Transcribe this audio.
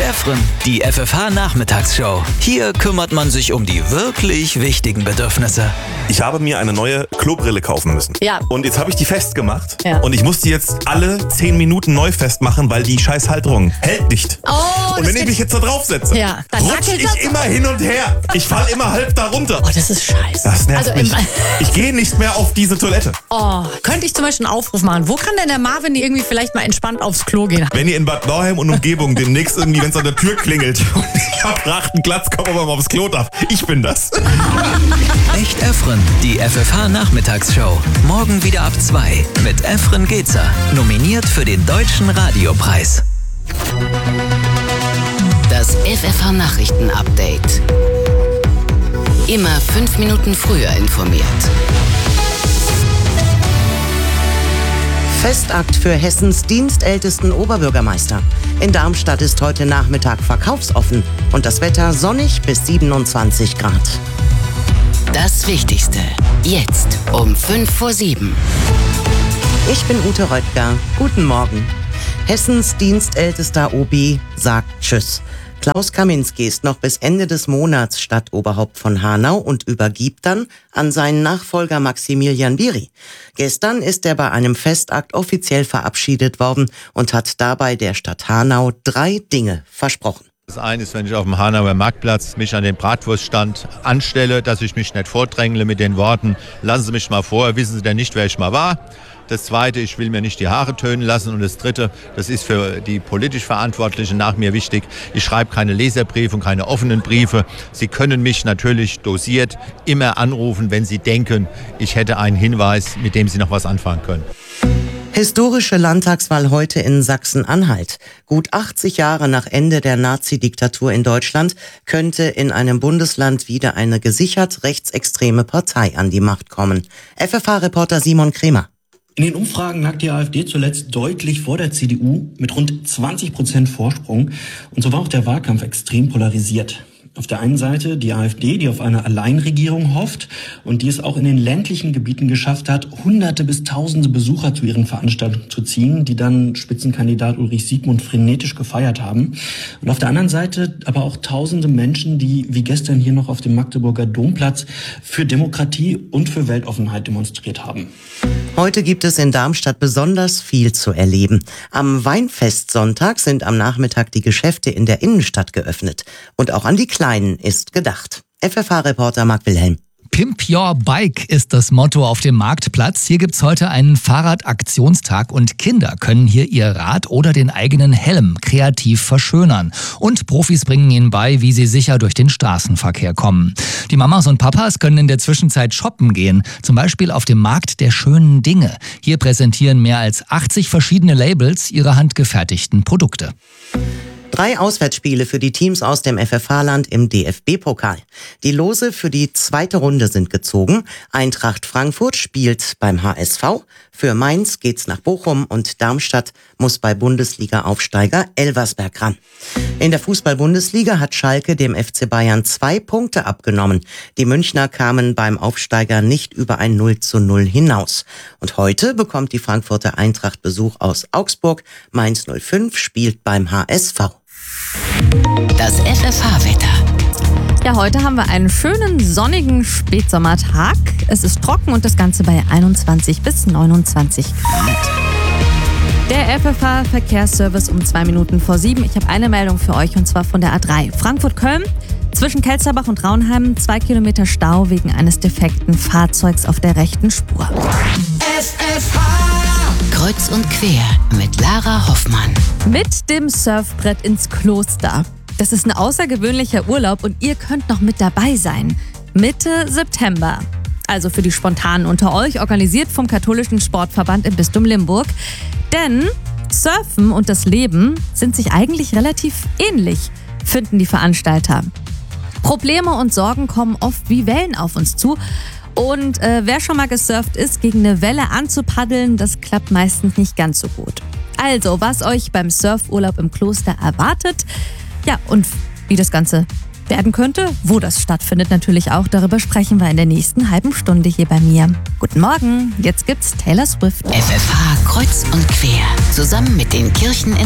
Efren, die FFH-Nachmittagsshow. Hier kümmert man sich um die wirklich wichtigen Bedürfnisse. Ich habe mir eine neue Klobrille kaufen müssen. Ja. Und jetzt habe ich die festgemacht. Ja. Und ich muss die jetzt alle 10 Minuten neu festmachen, weil die scheiß Halterung hält nicht. Oh, und wenn ich mich jetzt da drauf setze, Ja, dann rutsche wackelt ich das. immer hin und her. Ich falle immer halb da runter. Oh, das ist scheiße. Das nervt Also, mich. Ich gehe nicht mehr auf diese Toilette. Oh, könnte ich zum Beispiel einen Aufruf machen. Wo kann denn der Marvin irgendwie vielleicht mal entspannt aufs Klo gehen? Wenn ihr in Bad Nauheim und Umgebung demnächst irgendwie, wenn es an der Tür klingelt und ich hab einen Platz, komm aber mal aufs Klo darf. Ich bin das. Echt Efren, die FFH-Nachmittagsshow. Morgen wieder ab 2 mit Efren Gezer. Nominiert für den Deutschen Radiopreis. Das FFH-Nachrichten-Update. Immer 5 Minuten früher informiert. Festakt für Hessens dienstältesten Oberbürgermeister. In Darmstadt ist heute Nachmittag verkaufsoffen und das Wetter sonnig bis 27 Grad. Das Wichtigste. Jetzt um 6:55. Ich bin Ute Reutger. Guten Morgen. Hessens dienstältester OB sagt Tschüss. Klaus Kaminski ist noch bis Ende des Monats Stadtoberhaupt von Hanau und übergibt dann an seinen Nachfolger Maximilian Biri. Gestern ist er bei einem Festakt offiziell verabschiedet worden und hat dabei der Stadt Hanau 3 Dinge versprochen. Das eine ist, wenn ich auf dem Hanauer Marktplatz mich an den Bratwurststand anstelle, dass ich mich nicht vordrängle mit den Worten, lassen Sie mich mal vor, wissen Sie denn nicht, wer ich mal war? Das zweite, ich will mir nicht die Haare tönen lassen. Und das dritte, das ist für die politisch Verantwortlichen nach mir wichtig, ich schreibe keine Leserbriefe und keine offenen Briefe. Sie können mich natürlich dosiert immer anrufen, wenn Sie denken, ich hätte einen Hinweis, mit dem Sie noch was anfangen können. Historische Landtagswahl heute in Sachsen-Anhalt. Gut 80 Jahre nach Ende der Nazi-Diktatur in Deutschland könnte in einem Bundesland wieder eine gesichert rechtsextreme Partei an die Macht kommen. FFH-Reporter Simon Kremer. In den Umfragen lag die AfD zuletzt deutlich vor der CDU mit rund 20% Vorsprung. Und so war auch der Wahlkampf extrem polarisiert. Auf der einen Seite die AfD, die auf eine Alleinregierung hofft und die es auch in den ländlichen Gebieten geschafft hat, Hunderte bis Tausende Besucher zu ihren Veranstaltungen zu ziehen, die dann Spitzenkandidat Ulrich Siegmund frenetisch gefeiert haben. Und auf der anderen Seite aber auch tausende Menschen, die wie gestern hier noch auf dem Magdeburger Domplatz für Demokratie und für Weltoffenheit demonstriert haben. Heute gibt es in Darmstadt besonders viel zu erleben. Am Weinfestsonntag sind am Nachmittag die Geschäfte in der Innenstadt geöffnet. Und auch an die Kleinen ist gedacht. FFH-Reporter Marc Wilhelm. Pimp Your Bike ist das Motto auf dem Marktplatz. Hier gibt's heute einen Fahrradaktionstag und Kinder können hier ihr Rad oder den eigenen Helm kreativ verschönern. Und Profis bringen ihnen bei, wie sie sicher durch den Straßenverkehr kommen. Die Mamas und Papas können in der Zwischenzeit shoppen gehen, zum Beispiel auf dem Markt der schönen Dinge. Hier präsentieren mehr als 80 verschiedene Labels ihre handgefertigten Produkte. 3 Auswärtsspiele für die Teams aus dem FFH-Land im DFB-Pokal. Die Lose für die zweite Runde sind gezogen. Eintracht Frankfurt spielt beim HSV. Für Mainz geht's nach Bochum und Darmstadt muss bei Bundesliga-Aufsteiger Elversberg ran. In der Fußball-Bundesliga hat Schalke dem FC Bayern 2 Punkte abgenommen. Die Münchner kamen beim Aufsteiger nicht über ein 0:0 hinaus. Und heute bekommt die Frankfurter Eintracht Besuch aus Augsburg. Mainz 05 spielt beim HSV. Das FFH-Wetter. Ja, heute haben wir einen schönen sonnigen Spätsommertag. Es ist trocken und das Ganze bei 21 bis 29 Grad. Der FFH-Verkehrsservice um 2 Minuten vor 7. Ich habe eine Meldung für euch und zwar von der A3. Frankfurt-Köln. Zwischen Kelsterbach und Raunheim 2 Kilometer Stau wegen eines defekten Fahrzeugs auf der rechten Spur. Kreuz und quer mit Lara Hoffmann. Mit dem Surfbrett ins Kloster. Das ist ein außergewöhnlicher Urlaub und ihr könnt noch mit dabei sein. Mitte September. Also für die Spontanen unter euch, organisiert vom Katholischen Sportverband im Bistum Limburg. Denn Surfen und das Leben sind sich eigentlich relativ ähnlich, finden die Veranstalter. Probleme und Sorgen kommen oft wie Wellen auf uns zu. Und wer schon mal gesurft ist, gegen eine Welle anzupaddeln, das klappt meistens nicht ganz so gut. Also, was euch beim Surfurlaub im Kloster erwartet, ja, und wie das Ganze werden könnte, wo das stattfindet natürlich auch, darüber sprechen wir in der nächsten halben Stunde hier bei mir. Guten Morgen, jetzt gibt's Taylor Swift. FFH Kreuz und quer. Zusammen mit den Kirchen in